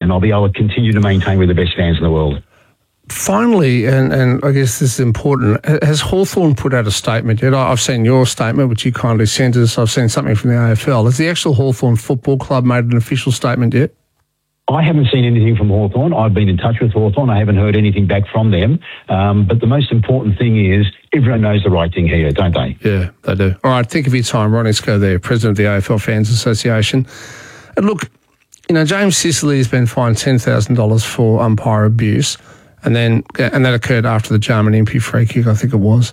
and I'll be able to continue to maintain with the best fans in the world. Finally, and I guess this is important, has Hawthorn put out a statement yet? I've seen your statement, which you kindly sent us. I've seen something from the AFL. Has the actual Hawthorn Football Club made an official statement yet? I haven't seen anything from Hawthorn. I've been in touch with Hawthorn. I haven't heard anything back from them. But the most important thing is everyone knows the right thing here, don't they? Yeah, they do. All right, think of your time. Ron Isco there, President of the AFL Fans Association. And look, James Sicily has been fined $10,000 for umpire abuse. And that occurred after the Jarman Impey free kick, I think it was.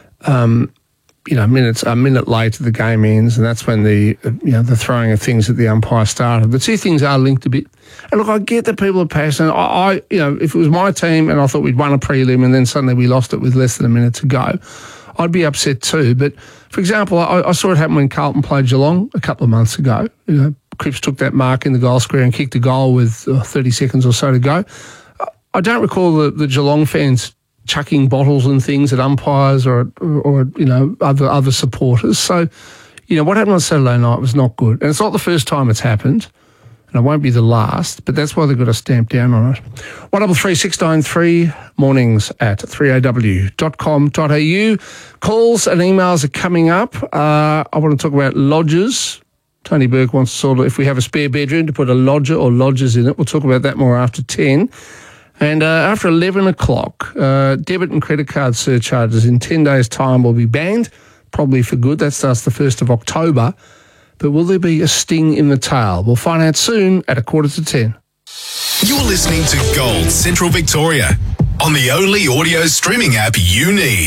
A minute later the game ends, and that's when the throwing of things at the umpire started. The two things are linked a bit. And look, I get that people are passionate. If it was my team and I thought we'd won a prelim and then suddenly we lost it with less than a minute to go, I'd be upset too. But for example, I saw it happen when Carlton played Geelong a couple of months ago. Cripps took that mark in the goal square and kicked a goal with 30 seconds or so to go. I don't recall the Geelong fans chucking bottles and things at umpires or other supporters. So, what happened on Saturday night was not good. And it's not the first time it's happened, and it won't be the last, but that's why they've got to stamp down on it. 133 693 mornings at 3aw.com.au. Calls and emails are coming up. I want to talk about lodges. Tony Burke wants to sort of, if we have a spare bedroom, to put a lodger or lodgers in it. We'll talk about that more after 10. And after 11 o'clock, debit and credit card surcharges in 10 days' time will be banned, probably for good. That starts the 1st of October. But will there be a sting in the tail? We'll find out soon at 9:45. You're listening to Gold Central Victoria on the only audio streaming app you need.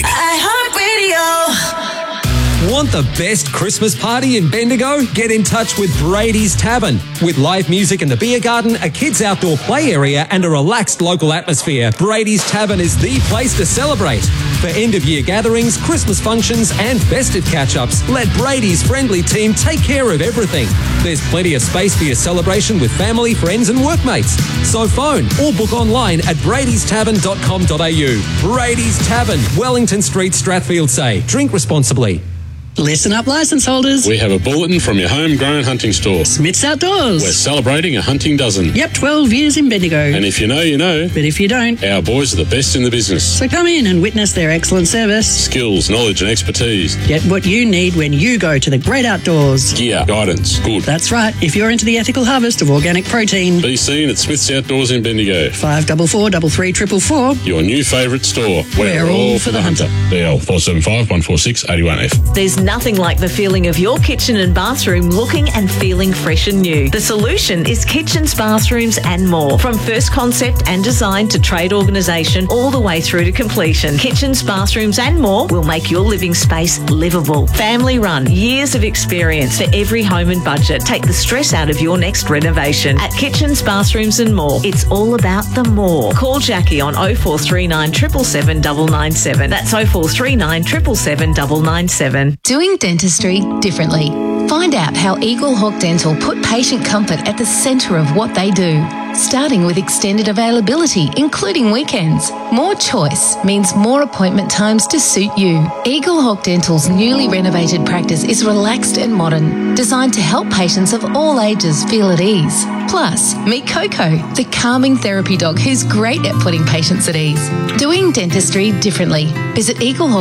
iHeartRadio. Want the best Christmas party in Bendigo? Get in touch with Brady's Tavern. With live music in the beer garden, a kids' outdoor play area and a relaxed local atmosphere, Brady's Tavern is the place to celebrate. For end-of-year gatherings, Christmas functions and festive catch-ups, let Brady's friendly team take care of everything. There's plenty of space for your celebration with family, friends and workmates. So phone or book online at bradystavern.com.au. Brady's Tavern, Wellington Street, Strathfield. Drink responsibly. Listen up, licence holders. We have a bulletin from your homegrown hunting store. Smith's Outdoors. We're celebrating a hunting dozen. Yep, 12 years in Bendigo. And if you know, you know. But if you don't, our boys are the best in the business. So come in and witness their excellent service. Skills, knowledge and expertise. Get what you need when you go to the great outdoors. Gear, guidance, good. That's right. If you're into the ethical harvest of organic protein. Be seen at Smith's Outdoors in Bendigo. 544 33444. Your new favourite store. We're all for the hunter. DL 475 146 81F. There's nothing like the feeling of your kitchen and bathroom looking and feeling fresh and new. The solution is Kitchens, Bathrooms and More. From first concept and design to trade organisation all the way through to completion, Kitchens, Bathrooms and More will make your living space livable. Family run, years of experience for every home and budget. Take the stress out of your next renovation. At Kitchens, Bathrooms and More, it's all about the more. Call Jackie on 0439 777 997. That's 0439 777 997. Doing dentistry differently. Find out how Eagle Hawk Dental put patient comfort at the centre of what they do. Starting with extended availability, including weekends. More choice means more appointment times to suit you. Eagle Hawk Dental's newly renovated practice is relaxed and modern, designed to help patients of all ages feel at ease. Plus, meet Coco, the calming therapy dog who's great at putting patients at ease. Doing dentistry differently. Visit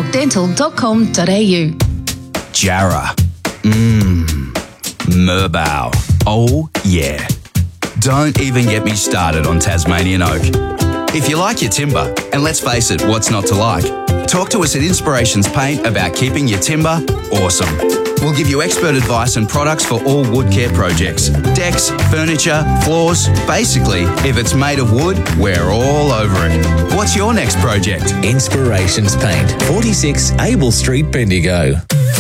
eaglehawkdental.com.au. Jarrah. Merbau. Oh, yeah. Don't even get me started on Tasmanian oak. If you like your timber, and let's face it, what's not to like? Talk to us at Inspirations Paint about keeping your timber awesome. We'll give you expert advice and products for all wood care projects. Decks, furniture, floors. Basically, if it's made of wood, we're all over it. What's your next project? Inspirations Paint, 46 Abel Street, Bendigo.